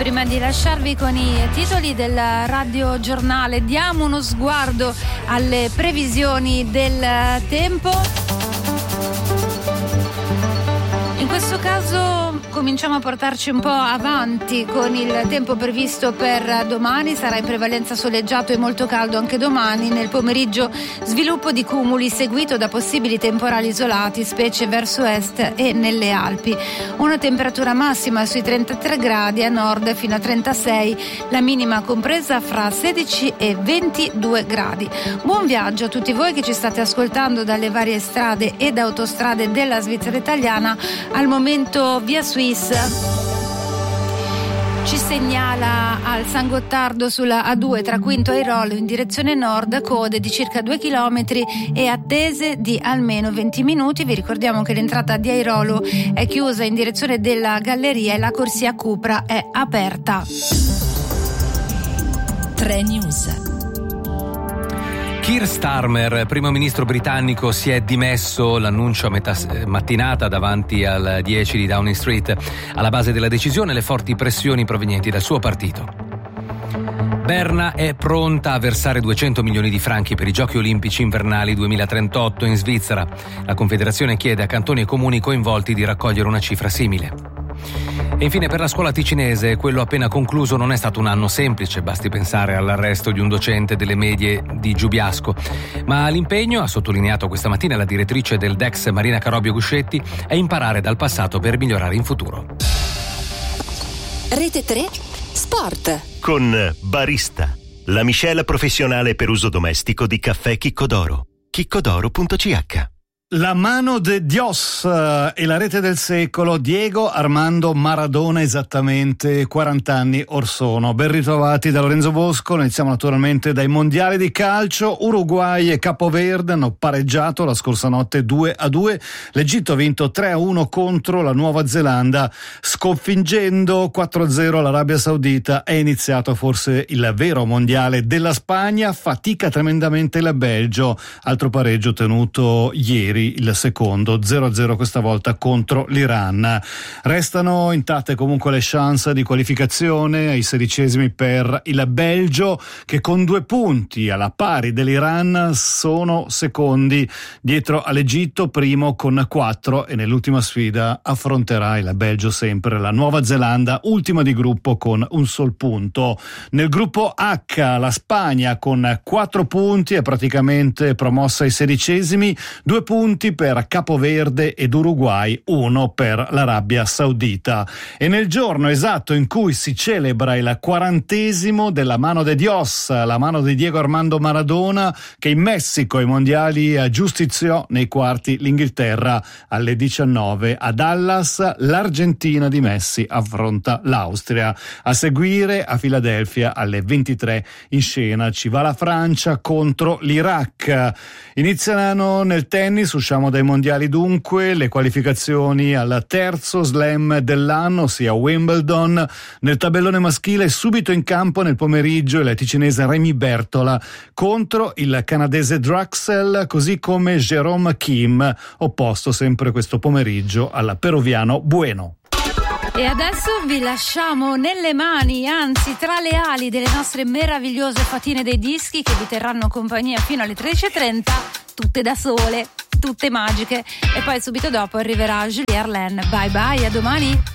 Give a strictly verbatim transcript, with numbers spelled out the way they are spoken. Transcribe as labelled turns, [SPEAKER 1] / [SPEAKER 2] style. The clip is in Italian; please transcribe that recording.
[SPEAKER 1] Prima di lasciarvi con i titoli del Radio Giornale, diamo uno sguardo alle previsioni del tempo. In questo caso cominciamo a portarci un po' avanti con il tempo previsto per domani. Sarà in prevalenza soleggiato e molto caldo anche domani. Nel pomeriggio sviluppo di cumuli seguito da possibili temporali isolati, specie verso est e nelle Alpi. Una temperatura massima sui trentatré gradi, a nord fino a trentasei, la minima compresa fra sedici e ventidue gradi. Buon viaggio a tutti voi che ci state ascoltando dalle varie strade ed autostrade della Svizzera italiana. Al momento via Suisse ci segnala al San Gottardo sulla A due tra Quinto e Airolo in direzione nord code di circa due chilometri e attese di almeno venti minuti. Vi ricordiamo che l'entrata di Airolo è chiusa in direzione della galleria e la corsia Cupra è aperta.
[SPEAKER 2] tre News.
[SPEAKER 3] Keir Starmer, primo ministro britannico, si è dimesso, l'annuncio a metà mattinata davanti al dieci di Downing Street. Alla base della decisione le forti pressioni provenienti dal suo partito. Berna è pronta a versare duecento milioni di franchi per i Giochi Olimpici Invernali duemilatrentotto in Svizzera. La Confederazione chiede a cantoni e comuni coinvolti di raccogliere una cifra simile. E infine per la scuola ticinese, quello appena concluso non è stato un anno semplice, basti pensare all'arresto di un docente delle medie di Giubiasco. Ma l'impegno, ha sottolineato questa mattina la direttrice del D E X Marina Carobio Guscetti, è imparare dal passato per migliorare in futuro.
[SPEAKER 2] Rete tre Sport.
[SPEAKER 4] Con Barista, la miscela professionale per uso domestico di caffè Chiccodoro. chiccodoro punto c h.
[SPEAKER 5] La mano de Dios e la rete del secolo, Diego Armando Maradona, esattamente quaranta anni or sono. Ben ritrovati da Lorenzo Bosco. Iniziamo naturalmente dai mondiali di calcio. Uruguay e Capoverde hanno pareggiato la scorsa notte due a due. L'Egitto ha vinto tre a uno contro la Nuova Zelanda, sconfiggendo quattro a zero l'Arabia Saudita. È iniziato forse il vero mondiale della Spagna. Fatica tremendamente il Belgio, altro pareggio ottenuto ieri, il secondo, zero a zero questa volta contro l'Iran. Restano intatte comunque le chance di qualificazione ai sedicesimi per il Belgio, che con due punti alla pari dell'Iran sono secondi dietro all'Egitto, primo con quattro, e nell'ultima sfida affronterà il Belgio sempre la Nuova Zelanda, ultima di gruppo con un sol punto. Nel gruppo H la Spagna con quattro punti è praticamente promossa ai sedicesimi, due punti per Capoverde ed Uruguay, uno per l'Arabia Saudita. E nel giorno esatto in cui si celebra il quarantesimo della mano de Dios, la mano di Diego Armando Maradona, che in Messico ai mondiali giustiziò nei quarti l'Inghilterra, alle diciannove a Dallas l'Argentina di Messi affronta l'Austria. A seguire a Filadelfia alle ventitré in scena ci va la Francia contro l'Iraq. Iniziano nel tennis, usciamo dai mondiali dunque, le qualificazioni al terzo slam dell'anno, sia Wimbledon. Nel tabellone maschile subito in campo nel pomeriggio la ticinese Remy Bertola contro il canadese Draxel, così come Jérôme Kim, opposto sempre questo pomeriggio al peruviano Bueno.
[SPEAKER 1] E adesso vi lasciamo nelle mani, anzi tra le ali delle nostre meravigliose fatine dei dischi che vi terranno compagnia fino alle tredici e trenta, tutte da sole, tutte magiche. E poi subito dopo arriverà Julie Arlen. Bye bye, a domani.